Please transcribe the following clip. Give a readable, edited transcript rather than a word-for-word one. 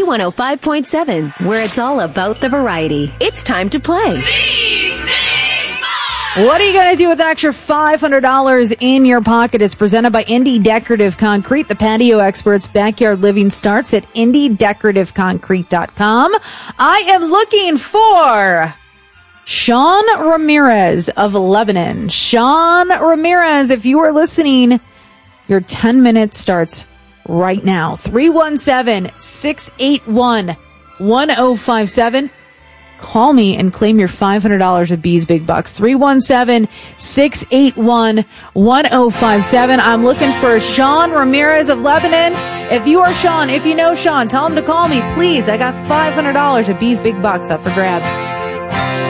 B105.7, where it's all about the variety. It's time to play. What are you going to do with an extra $500 in your pocket? It's presented by Indie Decorative Concrete, the patio experts. Backyard living starts at indiedecorativeconcrete.com. I am looking for Sean Ramirez of Lebanon. Sean Ramirez, if you are listening, your 10 minutes starts right now. 317-681-1057. Call me and claim your $500 of B's Big Bucks. 317-681-1057. I'm looking for Sean Ramirez of Lebanon. If you are Sean, if you know Sean, tell him to call me, please. I got $500 of B's Big Bucks up for grabs.